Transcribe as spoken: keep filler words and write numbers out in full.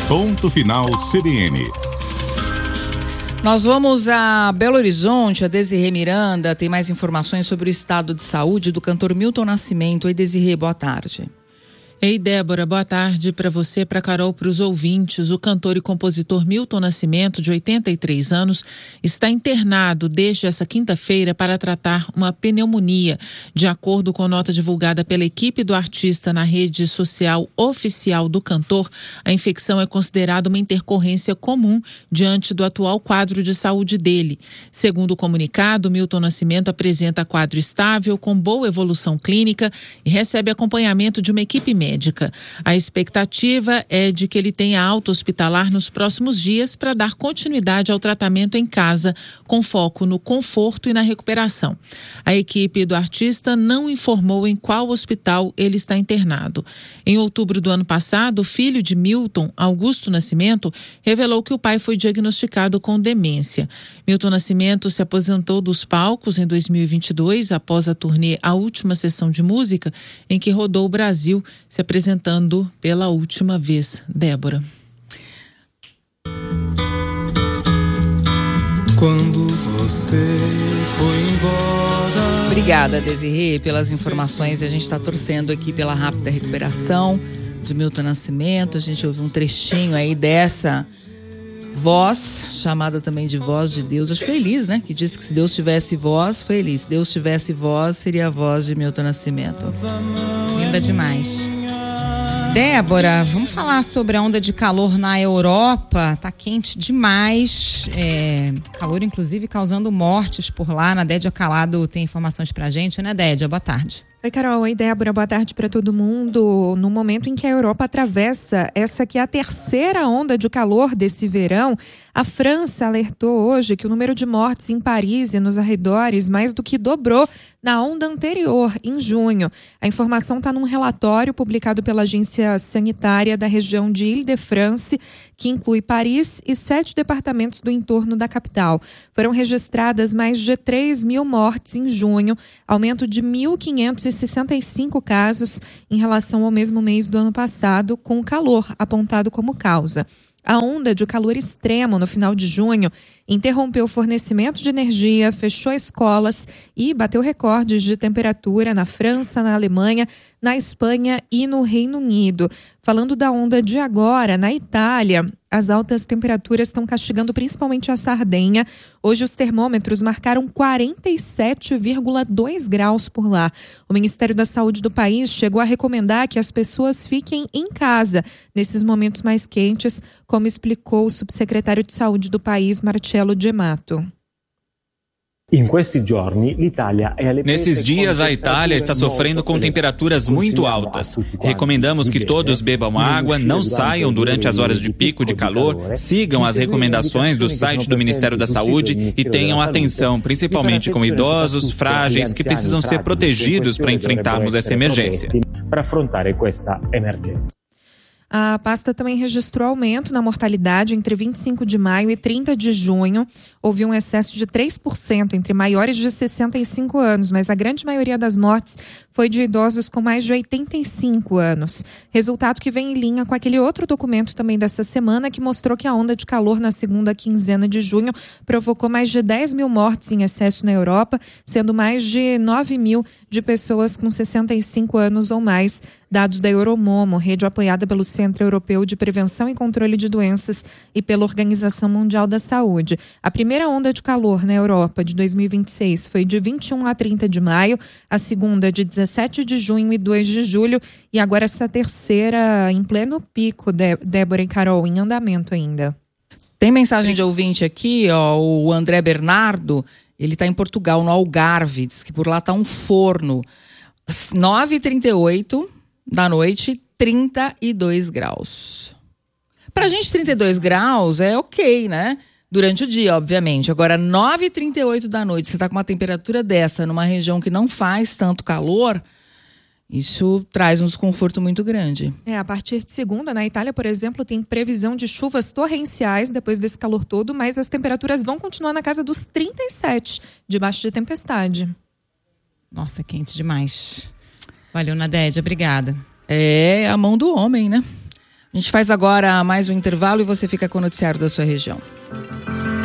Ponto Final C B N. Nós vamos a Belo Horizonte. A Desirê Miranda tem mais informações sobre o estado de saúde do cantor Milton Nascimento. Oi, Desirê, boa tarde. Ei, Débora, boa tarde para você, para Carol, para os ouvintes. O cantor e compositor Milton Nascimento, de oitenta e três anos, está internado desde essa quinta-feira para tratar uma pneumonia. De acordo com nota divulgada pela equipe do artista na rede social oficial do cantor, a infecção é considerada uma intercorrência comum diante do atual quadro de saúde dele. Segundo o comunicado, Milton Nascimento apresenta quadro estável, com boa evolução clínica e recebe acompanhamento de uma equipe médica. Médica. A expectativa é de que ele tenha alta hospitalar nos próximos dias para dar continuidade ao tratamento em casa, com foco no conforto e na recuperação. A equipe do artista não informou em qual hospital ele está internado. Em outubro do ano passado, o filho de Milton, Augusto Nascimento, revelou que o pai foi diagnosticado com demência. Milton Nascimento se aposentou dos palcos em dois mil e vinte e dois, após a turnê A Última Sessão de Música, em que rodou o Brasil, se apresentando pela última vez. Débora. Quando você foi embora. Obrigada, Desirê, pelas informações. A gente está torcendo aqui pela rápida recuperação de Milton Nascimento. A gente ouviu um trechinho aí dessa voz, chamada também de voz de Deus. Acho que foi Elis, né? Que disse que se Deus tivesse voz, foi Elis. Se Deus tivesse voz, seria a voz de Milton Nascimento. Linda demais. Débora, vamos falar sobre a onda de calor na Europa. Tá quente demais, é, calor inclusive causando mortes por lá. Na Dédia Calado tem informações pra gente, né, Dédia? Boa tarde. Oi, Carol. Oi, Débora. Boa tarde para todo mundo. No momento em que a Europa atravessa essa que é a terceira onda de calor desse verão, a França alertou hoje que o número de mortes em Paris e nos arredores mais do que dobrou na onda anterior, em junho. A informação está num relatório publicado pela Agência Sanitária da região de Île-de-France, que inclui Paris e sete departamentos do entorno da capital. Foram registradas mais de três mil mortes em junho, aumento de mil quinhentos e sessenta e cinco casos em relação ao mesmo mês do ano passado, com o calor apontado como causa. A onda de calor extremo no final de junho interrompeu o fornecimento de energia, fechou escolas e bateu recordes de temperatura na França, na Alemanha, na Espanha e no Reino Unido. Falando da onda de agora, na Itália, as altas temperaturas estão castigando principalmente a Sardenha. Hoje os termômetros marcaram quarenta e sete vírgula dois graus por lá. O Ministério da Saúde do país chegou a recomendar que as pessoas fiquem em casa nesses momentos mais quentes, como explicou o subsecretário de Saúde do país, Marcello Gemato. Nesses dias, a Itália está sofrendo com temperaturas muito altas. Recomendamos que todos bebam água, não saiam durante as horas de pico de calor, sigam as recomendações do site do Ministério da Saúde e tenham atenção, principalmente com idosos, frágeis, que precisam ser protegidos para enfrentarmos essa emergência. A pasta também registrou aumento na mortalidade entre vinte e cinco de maio e trinta de junho. Houve um excesso de três por cento entre maiores de sessenta e cinco anos, mas a grande maioria das mortes foi de idosos com mais de oitenta e cinco anos. Resultado que vem em linha com aquele outro documento também dessa semana que mostrou que a onda de calor na segunda quinzena de junho provocou mais de dez mil mortes em excesso na Europa, sendo mais de nove mil de pessoas com sessenta e cinco anos ou mais. Dados da Euromomo, rede apoiada pelo Centro Europeu de Prevenção e Controle de Doenças e pela Organização Mundial da Saúde. A primeira onda de calor na Europa de dois mil e vinte e seis foi de vinte e um a trinta de maio, a segunda de dezessete de junho e dois de julho, e agora essa terceira em pleno pico, Débora e Carol, em andamento ainda. Tem mensagem de ouvinte aqui, ó, o André Bernardo, ele está em Portugal, no Algarve, diz que por lá está um forno. nove e trinta e oito da noite, trinta e dois graus. Pra gente, trinta e dois graus é ok, né? Durante o dia, obviamente. Agora, nove e trinta e oito da noite, você tá com uma temperatura dessa numa região que não faz tanto calor, isso traz um desconforto muito grande. É, a partir de segunda, na Itália, por exemplo, tem previsão de chuvas torrenciais depois desse calor todo, mas as temperaturas vão continuar na casa dos trinta e sete, debaixo de tempestade. Nossa, quente demais. Valeu, Nadédia, obrigada. É a mão do homem, né? A A gente faz agora mais um intervalo e você fica com o noticiário da sua região.